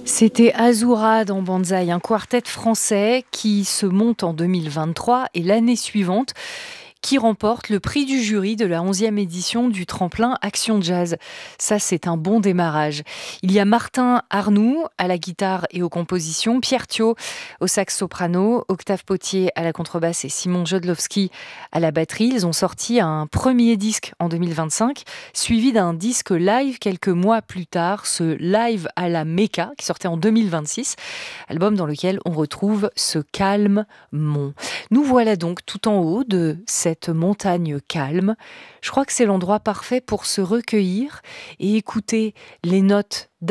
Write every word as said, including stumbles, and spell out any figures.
C'était Azura dans Banzai, un quartet français qui se monte en deux mille vingt-trois et l'année suivante qui remporte le prix du jury de la onzième édition du tremplin Action Jazz. Ça, c'est un bon démarrage. Il y a Martin Arnoux à la guitare et aux compositions, Pierre Thiaud au sax soprano, Octave Potier à la contrebasse et Simon Jodlowski à la batterie. Ils ont sorti un premier disque en deux mille vingt-cinq, suivi d'un disque live quelques mois plus tard, ce Live à la Mecca, qui sortait en deux mille vingt-six, album dans lequel on retrouve ce calme mont. Nous voilà donc tout en haut de cette montagne calme. Je crois que c'est l'endroit parfait pour se recueillir et écouter les notes